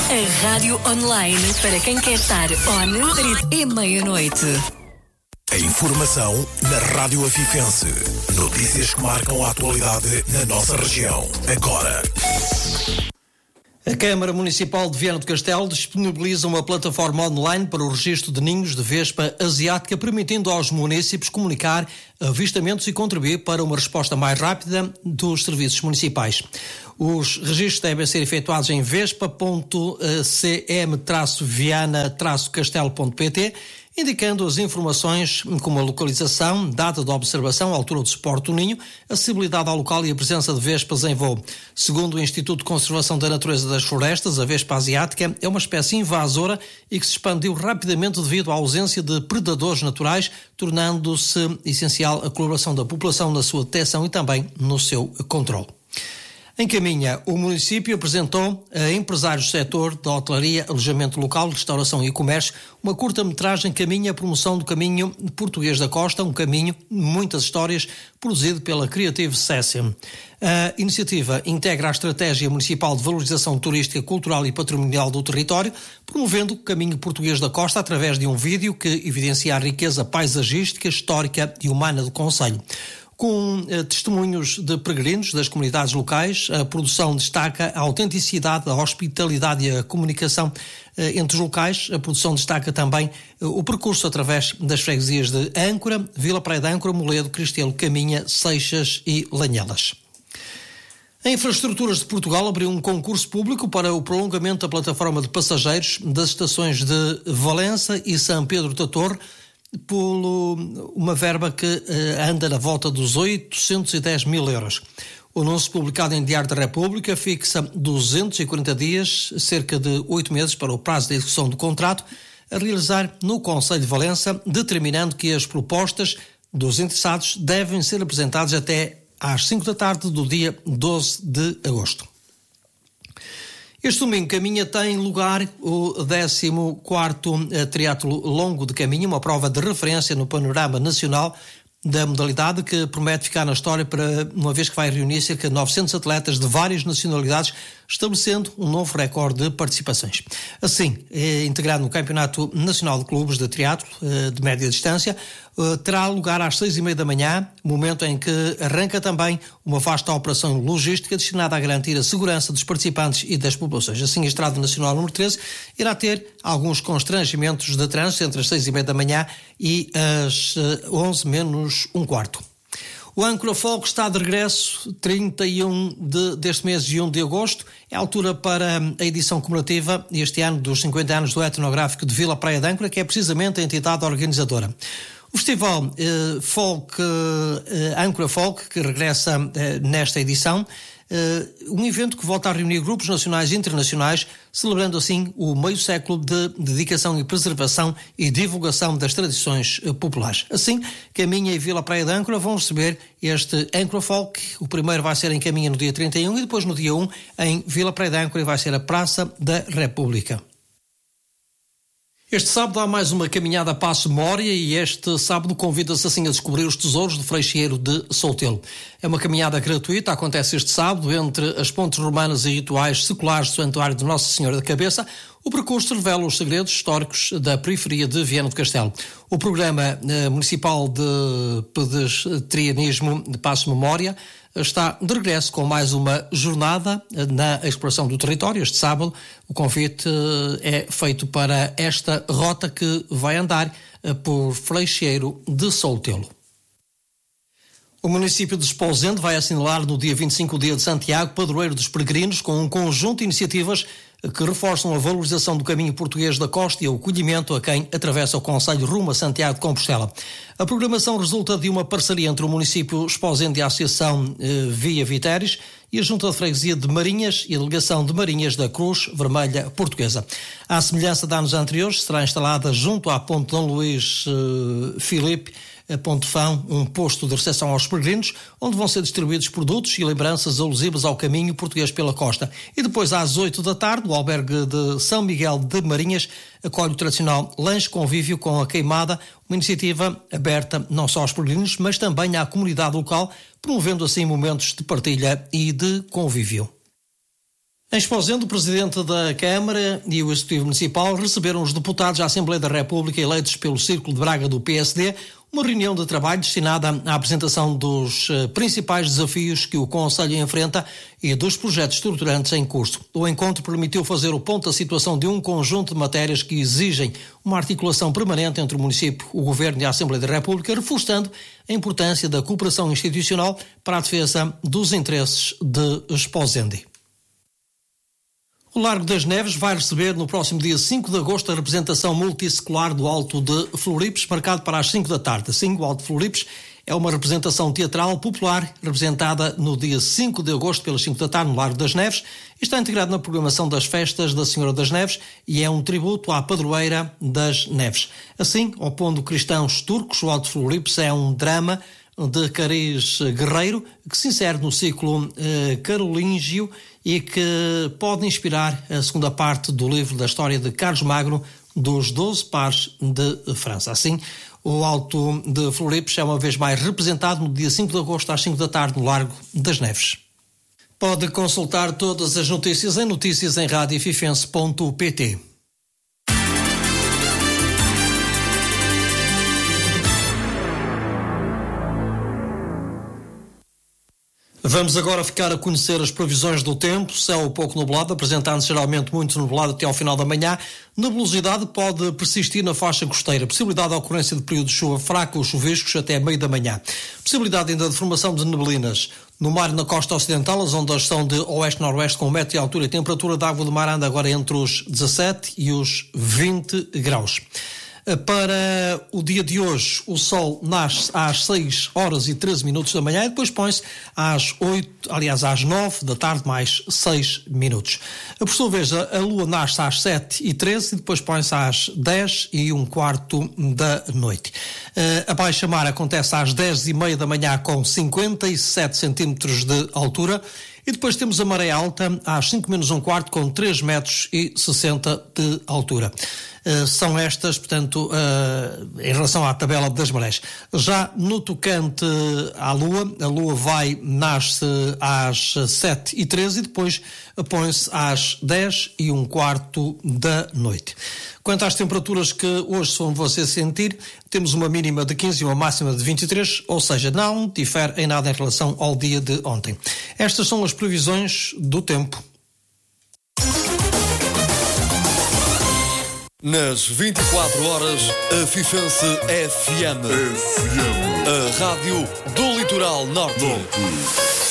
A rádio online para quem quer estar on é meia-noite. A informação na Rádio Avifense. Notícias que marcam a atualidade na nossa região. Agora. A Câmara Municipal de Viana do Castelo disponibiliza uma plataforma online para o registro de ninhos de vespa asiática, permitindo aos municípios comunicar avistamentos e contribuir para uma resposta mais rápida dos serviços municipais. Os registros devem ser efetuados em vespa.cm-viana-castelo.pt, indicando as informações como a localização, data de observação, altura do suporte do ninho, acessibilidade ao local e a presença de vespas em voo. Segundo o Instituto de Conservação da Natureza das Florestas, a vespa asiática é uma espécie invasora e que se expandiu rapidamente devido à ausência de predadores naturais, tornando-se essencial a colaboração da população na sua detecção e também no seu controle. Em Caminha, o município apresentou a empresários do setor da hotelaria, alojamento local, restauração e comércio uma curta-metragem Caminha, promoção do caminho português da costa, um caminho, muitas histórias, produzido pela Creative Session. A iniciativa integra a estratégia municipal de valorização turística, cultural e patrimonial do território, promovendo o caminho português da costa através de um vídeo que evidencia a riqueza paisagística, histórica e humana do concelho. Com testemunhos de peregrinos das comunidades locais, a produção destaca a autenticidade, a hospitalidade e a comunicação entre os locais. A produção destaca também o percurso através das freguesias de Âncora, Vila Praia de Âncora, Moledo, Cristelo, Caminha, Seixas e Lanhelas. A Infraestruturas de Portugal abriu um concurso público para o prolongamento da plataforma de passageiros das estações de Valença e São Pedro da Torre, por uma verba que anda na volta dos 810 mil euros. O anúncio publicado em Diário da República fixa 240 dias, cerca de 8 meses para o prazo de execução do contrato, a realizar no Concelho de Valença, determinando que as propostas dos interessados devem ser apresentadas até às 5 da tarde do dia 12 de agosto. Este domingo, Caminha, tem lugar o 14º Triatlo Longo de Caminha, uma prova de referência no panorama nacional da modalidade que promete ficar na história para uma vez que vai reunir cerca de 900 atletas de várias nacionalidades, estabelecendo um novo recorde de participações. Assim, integrado no Campeonato Nacional de Clubes de Triatlo de média distância, terá lugar às 6h30 da manhã, momento em que arranca também uma vasta operação logística destinada a garantir a segurança dos participantes e das populações. Assim, a Estrada Nacional número 13 irá ter alguns constrangimentos de trânsito entre as 6h30 da manhã e as 11 menos um quarto. O Âncora Folk está de regresso 31 deste mês de 1 de agosto. É a altura para a edição comemorativa este ano dos 50 anos do Etnográfico de Vila Praia de Âncora, que é precisamente a entidade organizadora. O festival Âncora Folk, que regressa nesta edição, um evento que volta a reunir grupos nacionais e internacionais, celebrando assim o meio século de dedicação e preservação e divulgação das tradições populares. Assim, Caminha e Vila Praia de Âncora vão receber este Âncora Folk. O primeiro vai ser em Caminha no dia 31 e depois no dia 1 em Vila Praia de Âncora, e vai ser a Praça da República. Este sábado há mais uma caminhada Paço Memória e este sábado convida-se assim a descobrir os tesouros do Freixeiro de Soutelo. É uma caminhada gratuita, acontece este sábado entre as pontes romanas e rituais seculares do Santuário de Nossa Senhora da Cabeça. O percurso revela os segredos históricos da periferia de Viana do Castelo. O Programa Municipal de Pedestrianismo de Paço Memória está de regresso com mais uma jornada na exploração do território. Este sábado o convite é feito para esta rota que vai andar por Freixeiro de Soutelo. O município de Esposende vai assinalar no dia 25 o Dia de Santiago, padroeiro dos peregrinos, com um conjunto de iniciativas que reforçam a valorização do caminho português da costa e o acolhimento a quem atravessa o concelho rumo a Santiago de Compostela. A programação resulta de uma parceria entre o município Esposende e a Associação Via Viteres e a Junta de Freguesia de Marinhas e a Delegação de Marinhas da Cruz Vermelha Portuguesa. À semelhança de anos anteriores, será instalada junto à Ponte Dom Luís Filipe Ponte Fão, um posto de recepção aos peregrinos, onde vão ser distribuídos produtos e lembranças alusivas ao caminho português pela costa. E depois, às 8 da tarde, o albergue de São Miguel de Marinhas acolhe o tradicional lanche convívio com a queimada, uma iniciativa aberta não só aos peregrinos, mas também à comunidade local, promovendo assim momentos de partilha e de convívio. Em Esposende, o Presidente da Câmara e o Executivo Municipal receberam os deputados da Assembleia da República eleitos pelo Círculo de Braga do PSD, uma reunião de trabalho destinada à apresentação dos principais desafios que o Conselho enfrenta e dos projetos estruturantes em curso. O encontro permitiu fazer o ponto da situação de um conjunto de matérias que exigem uma articulação permanente entre o município, o Governo e a Assembleia da República, reforçando a importância da cooperação institucional para a defesa dos interesses de Esposende. O Largo das Neves vai receber no próximo dia 5 de agosto a representação multissecular do Alto de Floripes, marcado para as 5 da tarde. Assim, o Alto de Floripes é uma representação teatral popular representada no dia 5 de agosto pelas 5 da tarde no Largo das Neves e está integrado na programação das festas da Senhora das Neves e é um tributo à padroeira das Neves. Assim, opondo cristãos turcos, o Alto de Floripes é um drama de cariz guerreiro que se insere no ciclo carolíngio e que pode inspirar a segunda parte do livro da história de Carlos Magno dos 12 pares de França. Assim, o Alto de Floripes é uma vez mais representado no dia 5 de agosto às 5 da tarde no Largo das Neves. Pode consultar todas as notícias em noticiasemradiofifense.pt. Vamos agora ficar a conhecer as previsões do tempo. Céu pouco nublado, apresentando-se geralmente muito nublado até ao final da manhã. Nebulosidade pode persistir na faixa costeira. Possibilidade de ocorrência de períodos de chuva fraca ou chuviscos até meio da manhã. Possibilidade ainda de formação de neblinas. No mar e na costa ocidental, as ondas são de oeste-noroeste com 1 metro de altura e a temperatura da água do mar anda agora entre os 17 e os 20 graus. Para o dia de hoje, o sol nasce às 6 horas e 13 minutos da manhã e depois põe-se às 9 da tarde, mais 6 minutos. Por sua vez, a lua nasce às 7 e 13 e depois põe-se às 10 e um quarto da noite. A baixa-mar acontece às 10 e meia da manhã com 57 centímetros de altura. E depois temos a maré alta às 5 menos um quarto com 3 metros e 60 de altura. São estas, portanto, em relação à tabela das marés. Já no tocante à Lua, a Lua nasce às 7 e 13 e depois põe-se às 10 e um quarto da noite. Quanto às temperaturas que hoje vão você sentir, temos uma mínima de 15 e uma máxima de 23, ou seja, não difere em nada em relação ao dia de ontem. Estas são as previsões do tempo. Nas 24 horas, a Fifense FM. A rádio do Litoral Norte.